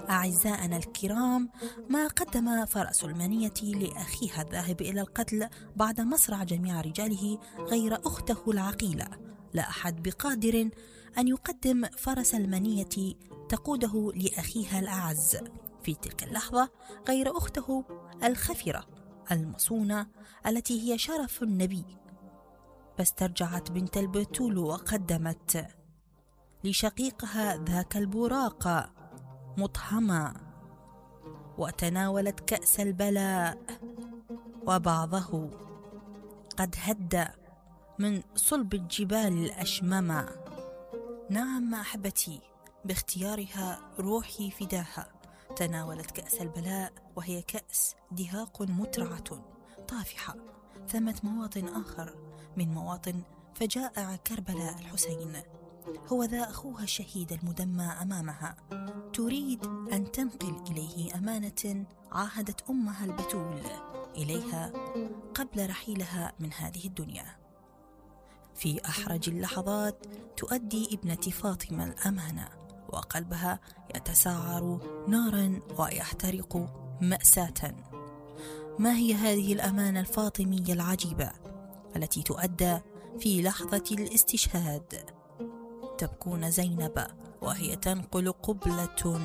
أعزائنا الكرام، ما قدم فرس المنية لأخيها الذاهب إلى القتل بعد مصرع جميع رجاله غير أخته العقيلة، لا أحد بقادر أن يقدم فرس المنية تقوده لأخيها الأعز في تلك اللحظة غير أخته الخفرة المصونة التي هي شرف النبي. فاسترجعت بنت البتول وقدمت لشقيقها ذاك البراق مطهما، وتناولت كأس البلاء وبعضه قد هد من صلب الجبال الأشمما. نعم أحبتي، باختيارها روحي فداها تناولت كأس البلاء، وهي كأس دهاق مترعة طافحة. ثمة مواطن آخر من مواطن فجائع كربلاء الحسين، هو ذا أخوها الشهيد المدمى أمامها، تريد أن تنقل إليه أمانة عاهدت أمها البتول إليها قبل رحيلها من هذه الدنيا. في أحرج اللحظات تؤدي ابنة فاطمة الأمانة، وقلبها يتسعر نارا ويحترق مأساة. ما هي هذه الأمانة الفاطمية العجيبة التي تؤدى في لحظة الاستشهاد؟ تبكون زينب وهي تنقل قبلة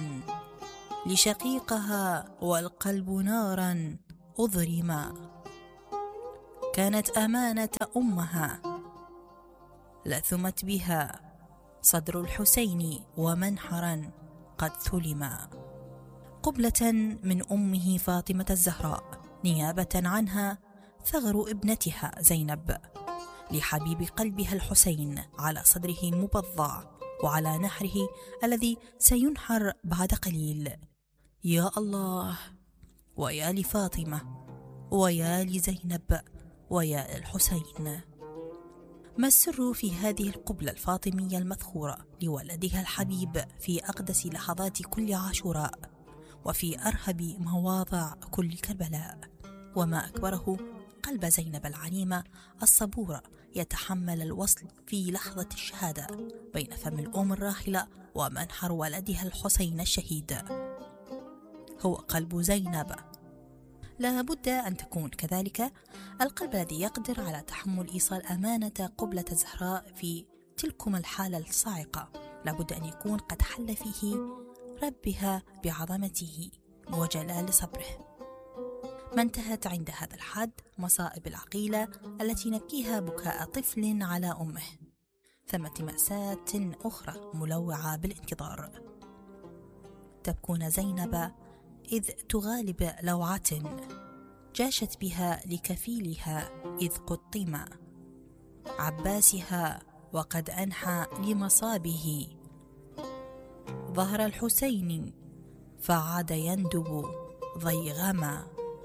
لشقيقها والقلب نارا أضرما. كانت أمانة أمها لثمت بها صدر الحسين ومنحرا قد ثلما. قبلة من أمه فاطمة الزهراء نيابة عنها ثغر ابنتها زينب لحبيب قلبها الحسين على صدره المبضع وعلى نحره الذي سينحر بعد قليل. يا الله، ويا لفاطمة، ويا لزينب، ويا الحسين. ما السر في هذه القبلة الفاطمية المذخورة لولدها الحبيب في أقدس لحظات كل عاشوراء وفي أرهب مواضع كل كربلاء؟ وما أكبره قلب زينب العليمة الصبورة يتحمل الوصل في لحظة الشهادة بين فم الأم الراحلة ومنحر ولدها الحسين الشهيد. هو قلب زينب، لا بد أن تكون كذلك القلب الذي يقدر على تحمل إيصال أمانة قبلة الزهراء في تلكم الحالة الصاعقة. لا بد أن يكون قد حل فيه ربها بعظمته وجلال صبره. ما انتهت عند هذا الحد مصائب العقيلة التي نبكيها بكاء طفل على أمه. ثمة مأساة أخرى ملوعة بالانتظار. تبكون زينب إذ تغالب لوعة جاشت بها لكفيلها إذ قطم عباسها وقد أنحى لمصابه ظهر الحسين فعاد يندب ضيغما.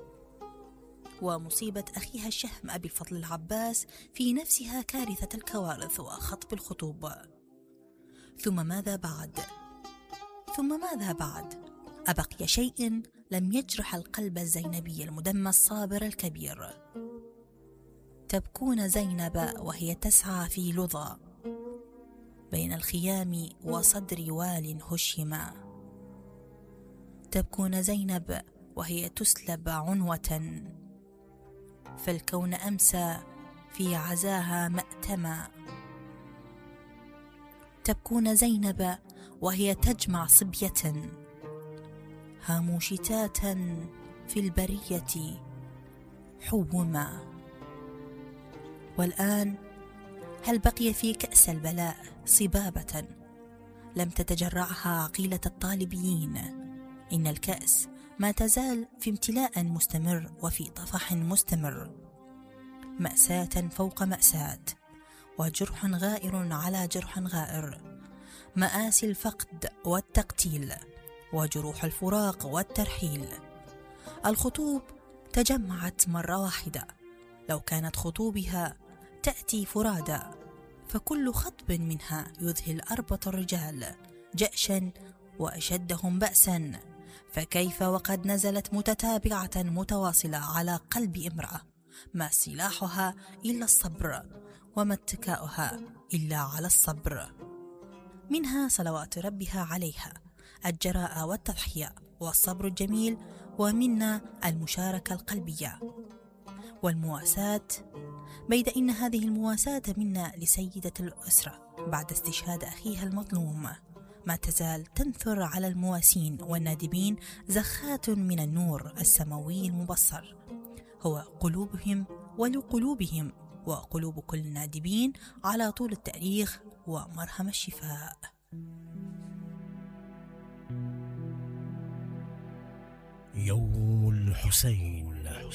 ومصيبة أخيها الشهم أبي الفضل العباس في نفسها كارثة الكوارث وخطب الخطوب. ثم ماذا بعد؟ أبقي شيء لم يجرح القلب الزينبي المدمى الصابر الكبير. تبكون زينب وهي تسعى في لظى بين الخيام وصدر وال هشما. تبكون زينب وهي تسلب عنوة، فالكون أمسى في عزاها مأتما. تبكون زينب وهي تجمع صبية هاموا شتاتا في البرية حوما. والآن هل بقي في كأس البلاء صبابة لم تتجرعها عقيلة الطالبيين؟ إن الكأس ما تزال في امتلاء مستمر وفي طفح مستمر. مأساة فوق مأساة، وجرح غائر على جرح غائر. مآسي الفقد والتقتيل، وجروح الفراق والترحيل. الخطوب تجمعت مرة واحدة، لو كانت خطوبها تأتي فرادى، فكل خطب منها يذهل أربة الرجال جأشا وأشدهم بأسا. فكيف وقد نزلت متتابعة متواصلة على قلب امرأة ما سلاحها إلا الصبر، وما اتكاؤها إلا على الصبر. منها صلوات ربها عليها الجراءة والتضحية والصبر الجميل، ومنا المشاركة القلبية والمواساة، بيد إن هذه المواساة منا لسيدة الأسرة بعد استشهاد أخيها المظلوم ما تزال تنثر على المواسين والنادبين زخات من النور السماوي المبصر، هو قلوبهم ولقلوبهم وقلوب كل النادبين على طول التاريخ ومرهم الشفاء. يوم الحسين.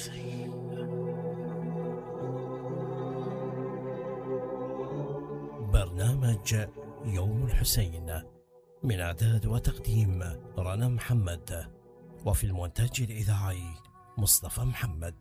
برنامج يوم الحسين من إعداد وتقديم رنا محمد، وفي المونتاج الإذاعي مصطفى محمد.